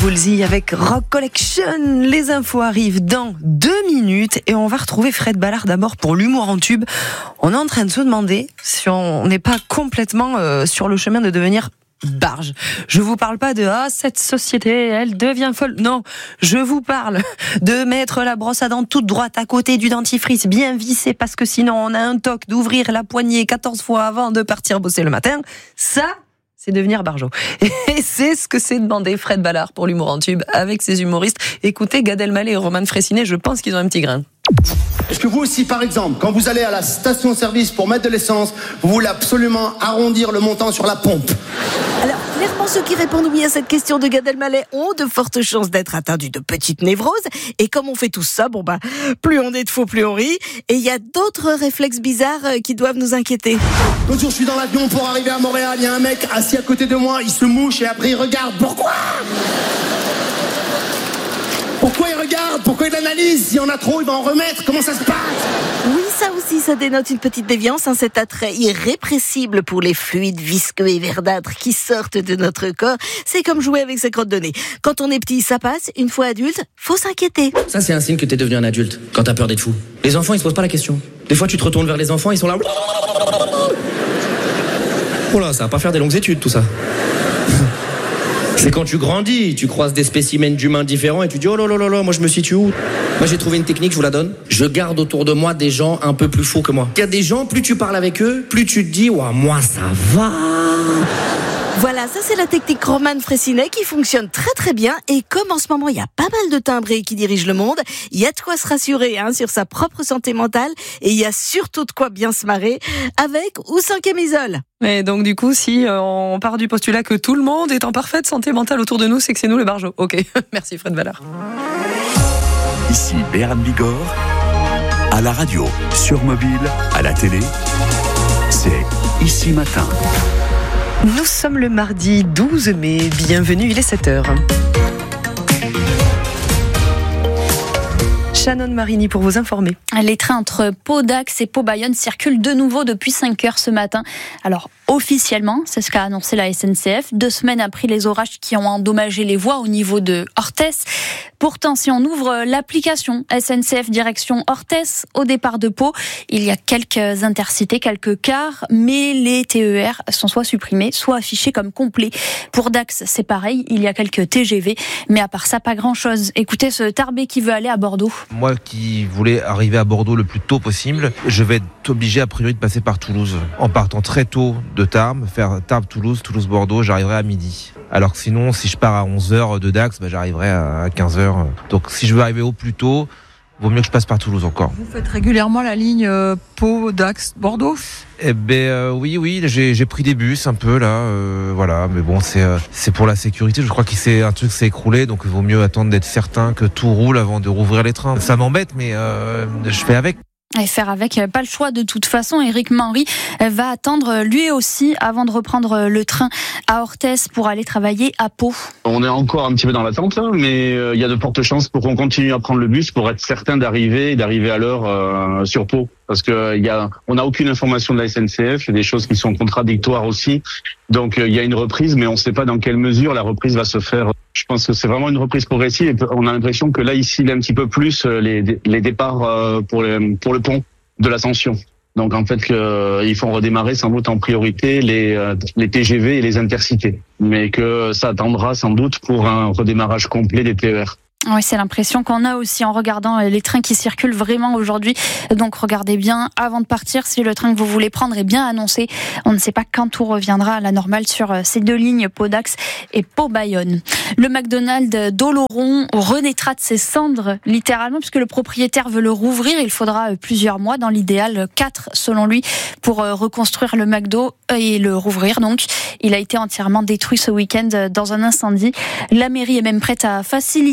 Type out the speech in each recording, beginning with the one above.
Woolsey avec Rock Collection. Les infos arrivent dans 2 minutes et on va retrouver Fred Ballard d'abord pour l'humour en tube. On est en train de se demander si on n'est pas complètement sur le chemin de devenir barge. Je vous parle pas de cette société, elle devient folle. Non, je vous parle de mettre la brosse à dents toute droite à côté du dentifrice, bien vissée, parce que sinon on a un toc d'ouvrir la poignée 14 fois avant de partir bosser le matin. Ça, c'est devenir barjo. Et c'est ce que s'est demandé Fred Ballard pour l'humour en tube avec ses humoristes. Écoutez, Gad Elmaleh et Roman Frécinet, je pense qu'ils ont un petit grain. Est-ce que vous aussi, par exemple, quand vous allez à la station-service pour mettre de l'essence, vous voulez absolument arrondir le montant sur la pompe ? Alors, clairement, ceux qui répondent oui à cette question de Gad Elmaleh ont de fortes chances d'être atteints d'une petite névrose. Et comme on fait tous ça, plus on est de faux, plus on rit. Et il y a d'autres réflexes bizarres qui doivent nous inquiéter. L'autre jour, je suis dans l'avion pour arriver à Montréal. Il y a un mec assis à côté de moi, il se mouche et après il regarde. Pourquoi il regarde ? Pourquoi il analyse ? S'il y en a trop, il va en remettre. Comment ça se passe ? Oui, ça aussi, ça dénote une petite déviance, cet attrait irrépressible pour les fluides visqueux et verdâtres qui sortent de notre corps. C'est comme jouer avec ses crottes de nez. Quand on est petit, ça passe. Une fois adulte, faut s'inquiéter. Ça, c'est un signe que t'es devenu un adulte, quand t'as peur d'être fou. Les enfants, ils se posent pas la question. Des fois, tu te retournes vers les enfants, ils sont là. Oh là, ça va pas faire des longues études, tout ça. C'est quand tu grandis, tu croises des spécimens d'humains différents et tu dis oh là là là là, moi je me situe où ? Moi j'ai trouvé une technique, je vous la donne. Je garde autour de moi des gens un peu plus faux que moi. Il y a des gens, plus tu parles avec eux, plus tu te dis ouah, moi ça va. Voilà, ça c'est la technique Roman Frécinet qui fonctionne très très bien. Et comme en ce moment il y a pas mal de timbrés qui dirigent le monde, il y a de quoi se rassurer sur sa propre santé mentale. Et il y a surtout de quoi bien se marrer, avec ou sans camisole. Et donc du coup, si on part du postulat que tout le monde est en parfaite santé mentale autour de nous, c'est que c'est nous les barjots. Ok, merci Fred Ballard. Ici Béran Bigorre, à la radio, sur mobile, à la télé, c'est Ici Matin. Nous sommes le mardi 12 mai, bienvenue, il est 7h. Shannon Marini pour vous informer. Les trains entre Pau d'Ax et Pau Bayonne circulent de nouveau depuis 5 heures ce matin. Alors officiellement, c'est ce qu'a annoncé la SNCF, 2 semaines après les orages qui ont endommagé les voies au niveau de Orthès. Pourtant, si on ouvre l'application SNCF direction Orthès au départ de Pau, il y a quelques intercités, quelques cars, mais les TER sont soit supprimés, soit affichés comme complets. Pour Dax, c'est pareil, il y a quelques TGV, mais à part ça, pas grand-chose. Écoutez ce tarbé qui veut aller à Bordeaux. Moi qui voulais arriver à Bordeaux le plus tôt possible, je vais être obligé a priori de passer par Toulouse. En partant très tôt de Tarbes, faire Tarbes-Toulouse, Toulouse-Bordeaux, j'arriverai à midi. Alors que sinon, si je pars à 11h de Dax, j'arriverai à 15h. Donc si je veux arriver au plus tôt, vaut mieux que je passe par Toulouse encore. Vous faites régulièrement la ligne Pau, Dax, Bordeaux ? Oui, j'ai pris des bus un peu là, voilà, mais bon, c'est pour la sécurité. Je crois que c'est un truc qui s'est écroulé, donc il vaut mieux attendre d'être certain que tout roule avant de rouvrir les trains. Ça m'embête, mais je fais avec. Et faire avec, pas le choix de toute façon. Éric Manry va attendre lui aussi avant de reprendre le train à Orthès pour aller travailler à Pau. On est encore un petit peu dans l'attente, mais il y a de fortes chances pour qu'on continue à prendre le bus pour être certain d'arriver à l'heure sur Pau. Parce que on n'a aucune information de la SNCF, il y a des choses qui sont contradictoires aussi. Donc il y a une reprise, mais on ne sait pas dans quelle mesure la reprise va se faire. Je pense que c'est vraiment une reprise progressive et on a l'impression que là ici il y a un petit peu plus les départs pour le pont de l'Ascension. Donc en fait ils font redémarrer sans doute en priorité les TGV et les intercités, mais que ça attendra sans doute pour un redémarrage complet des TER. Oui, c'est l'impression qu'on a aussi en regardant les trains qui circulent vraiment aujourd'hui. Donc regardez bien avant de partir si le train que vous voulez prendre est bien annoncé. On ne sait pas quand tout reviendra à la normale sur ces 2 lignes, Pau d'Ax et Pau Bayonne. Le McDonald's d'Oloron renaîtra de ses cendres, littéralement, puisque le propriétaire veut le rouvrir. Il faudra plusieurs mois, dans l'idéal 4 selon lui, pour reconstruire le McDo et le rouvrir. Donc il a été entièrement détruit ce week-end dans un incendie. La mairie est même prête à faciliter les choses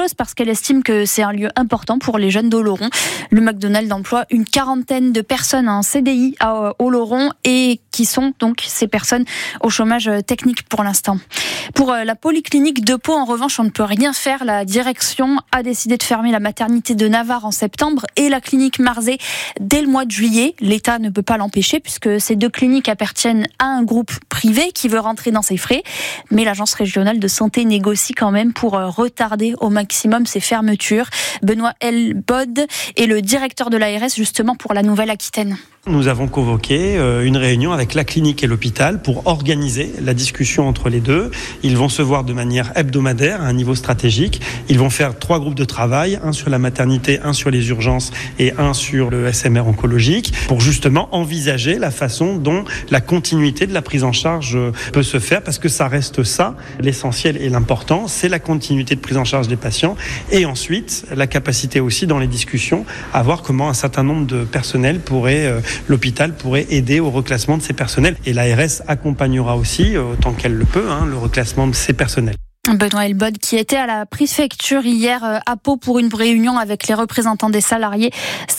chose parce qu'elle estime que c'est un lieu important pour les jeunes d'Oloron. Le McDonald's emploie une 40aine de personnes en CDI à Oloron et qui sont donc ces personnes au chômage technique pour l'instant. Pour la polyclinique de Pau, en revanche, on ne peut rien faire. La direction a décidé de fermer la maternité de Navarre en septembre et la clinique Marzé dès le mois de juillet. L'État ne peut pas l'empêcher puisque ces deux cliniques appartiennent à un groupe privé qui veut rentrer dans ses frais. Mais l'agence régionale de santé négocie quand même pour retarder au maximum ces fermetures. Benoît Elbod est le directeur de l'ARS justement pour la Nouvelle-Aquitaine. Nous avons convoqué une réunion avec la clinique et l'hôpital pour organiser la discussion entre les deux. Ils vont se voir de manière hebdomadaire à un niveau stratégique. Ils vont faire 3 groupes de travail, un sur la maternité, un sur les urgences et un sur le SMR oncologique, pour justement envisager la façon dont la continuité de la prise en charge peut se faire, parce que ça reste ça, l'essentiel et l'important, c'est la continuité de prise en charge des patients et ensuite la capacité aussi dans les discussions à voir comment un certain nombre de personnels l'hôpital pourrait aider au reclassement de ces personnels. Et l'ARS accompagnera aussi, autant qu'elle le peut, le reclassement de ces personnels. Benoît Elbod qui était à la préfecture hier à Pau pour une réunion avec les représentants des salariés.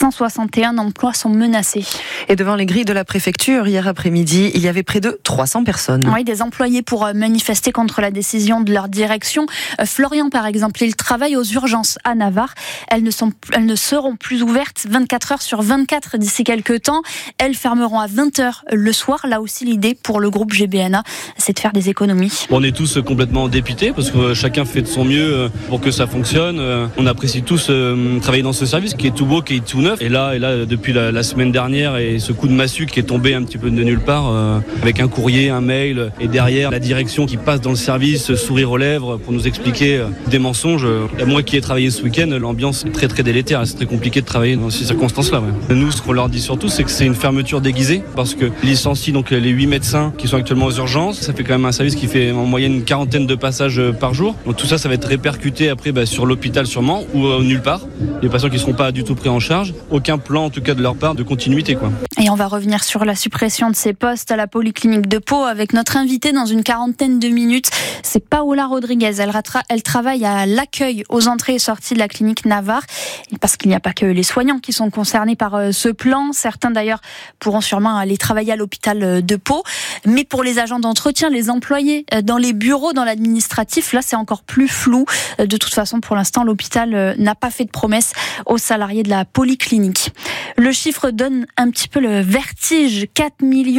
161 emplois sont menacés. Et devant les grilles de la préfecture, hier après-midi, il y avait près de 300 personnes. Oui, des employés pour manifester contre la décision de leur direction. Florian, par exemple, il travaille aux urgences à Navarre. Elles ne seront plus ouvertes 24 heures sur 24 d'ici quelques temps. Elles fermeront à 20h le soir. Là aussi, l'idée pour le groupe GBNA, c'est de faire des économies. On est tous complètement dépités parce que chacun fait de son mieux pour que ça fonctionne. On apprécie tous travailler dans ce service qui est tout beau, qui est tout neuf. Et là depuis la semaine dernière et ce coup de massue qui est tombé un petit peu de nulle part avec un courrier, un mail et derrière la direction qui passe dans le service, sourire aux lèvres pour nous expliquer des mensonges. Moi qui ai travaillé ce week-end, l'ambiance est très très délétère. C'est très compliqué de travailler dans ces circonstances-là. Ouais. Nous, ce qu'on leur dit surtout, c'est que c'est une fermeture déguisée parce que licencient donc les 8 médecins qui sont actuellement aux urgences. Ça fait quand même un service qui fait en moyenne une 40aine de passages par jour. Donc tout ça va être répercuté après sur l'hôpital sûrement ou nulle part. Les patients qui ne seront pas du tout pris en charge. Aucun plan en tout cas de leur part de continuité. Et on va revenir sur la suppression de ces postes à la polyclinique de Pau avec notre invitée dans une 40aine de minutes. C'est Paola Rodriguez. Elle travaille à l'accueil aux entrées et sorties de la clinique Navarre. Et parce qu'il n'y a pas que les soignants qui sont concernés par ce plan. Certains d'ailleurs pourront sûrement aller travailler à l'hôpital de Pau. Mais pour les agents d'entretien, les employés dans les bureaux, dans l'administratif, là c'est encore plus flou. De toute façon, pour l'instant, l'hôpital n'a pas fait de promesses aux salariés de la polyclinique. Le chiffre donne un petit peu le vertige. 4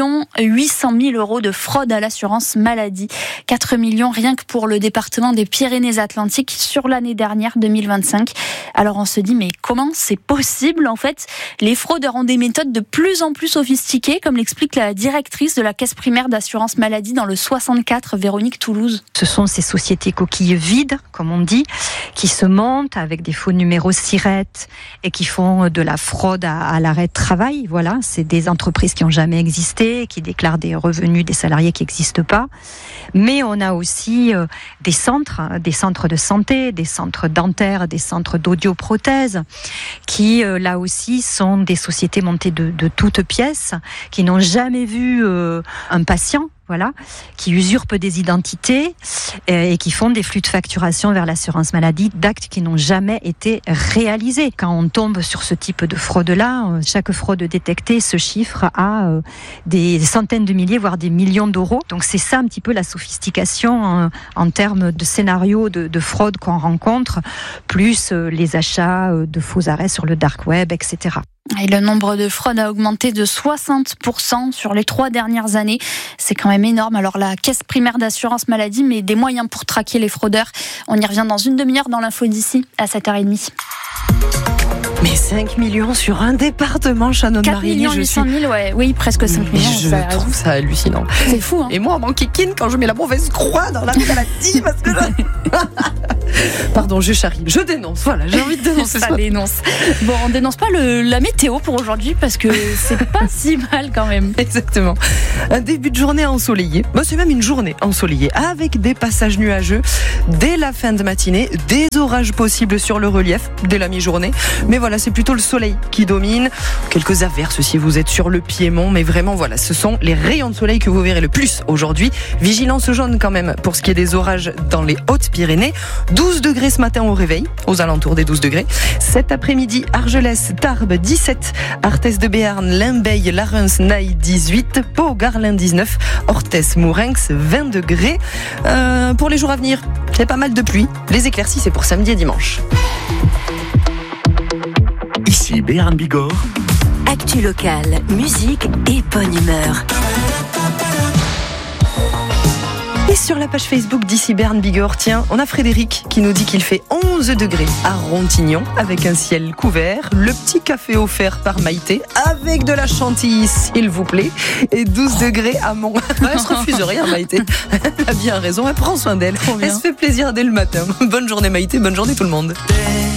800 000 euros de fraude à l'assurance maladie. 4 millions rien que pour le département des Pyrénées-Atlantiques sur l'année dernière, 2025. Alors on se dit, mais comment c'est possible en fait? Les fraudeurs ont des méthodes de plus en plus sophistiquées, comme l'explique la directrice de la caisse primaire d'assurance maladie dans le 64, Véronique Toulouse. Ce sont ces sociétés coquilles vides, comme on dit, qui se montent avec des faux numéros SIRET et qui font de la fraude à l'arrêt de travail. Voilà, c'est des entreprises qui n'ont jamais existé, qui déclarent des revenus des salariés qui n'existent pas. Mais on a aussi des centres de santé, des centres dentaires, des centres d'audioprothèses, qui là aussi sont des sociétés montées de toutes pièces, qui n'ont jamais vu un patient. Voilà, qui usurpent des identités et qui font des flux de facturation vers l'assurance maladie d'actes qui n'ont jamais été réalisés. Quand on tombe sur ce type de fraude-là, chaque fraude détectée se chiffre à des centaines de milliers, voire des millions d'euros. Donc c'est ça un petit peu la sophistication en termes de scénarios de fraude qu'on rencontre, plus les achats de faux arrêts sur le dark web, etc. Et le nombre de fraudes a augmenté de 60% sur les 3 dernières années. C'est quand même énorme. Alors la caisse primaire d'assurance maladie met des moyens pour traquer les fraudeurs. On y revient dans une demi-heure dans l'info d'ici à 7h30. Mais 5 millions sur un département, Shannon Marini. 4 800 000, ouais. Oui, presque 5 millions. Je trouve ça hallucinant. C'est fou, hein. Et moi, mon kikine, quand je mets la mauvaise croix dans la maladie, parce que Pardon, je charrie. Je dénonce, voilà, j'ai envie de dénoncer ça. Dénonce. Bon, on dénonce pas la météo pour aujourd'hui parce que c'est pas si mal quand même. Exactement. Un début de journée ensoleillé. C'est même une journée ensoleillée avec des passages nuageux dès la fin de matinée, des orages orages possibles sur le relief dès la mi-journée. Mais voilà, c'est plutôt le soleil qui domine. Quelques averses si vous êtes sur le Piémont. Mais vraiment, voilà, ce sont les rayons de soleil que vous verrez le plus aujourd'hui. Vigilance jaune quand même pour ce qui est des orages dans les Hautes-Pyrénées. 12 degrés ce matin au réveil, aux alentours des 12 degrés. Cet après-midi, Argelès, Tarbes 17, Arthès de Béarn, Limbeil, Larens, Naï 18, Pau, Garlin 19, Orthès, Mourenx 20 degrés. Pour les jours à venir, c'est pas mal de pluie. Les éclaircies, c'est pour samedi et dimanche. Ici Béarn Bigorre. Actu locale, musique et bonne humeur. Et sur la page Facebook d'ici Béarn Bigorre, tiens, on a Frédéric qui nous dit qu'il fait 11 degrés à Rontignon avec un ciel couvert, le petit café offert par Maïté avec de la chantilly s'il vous plaît, et 12 degrés à Mont. Elle se refuse rien Maïté, elle a bien raison, elle prend soin d'elle, elle se fait plaisir dès le matin. Bonne journée Maïté, bonne journée tout le monde.